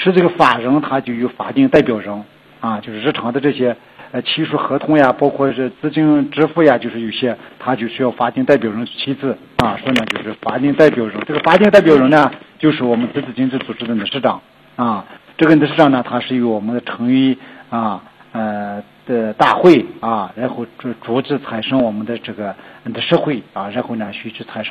是这个法人他就有法定代表人啊，就是日常的这些签署合同呀，包括是资金支付呀，就是有些他就需要法定代表人签字啊，说呢就是法定代表人。这个法定代表人呢，就是我们自治金质组织的理事长啊。这个理事长呢，他是由我们的成员的大会啊，然后逐次产生我们的这个的社会啊，然后呢选举产生。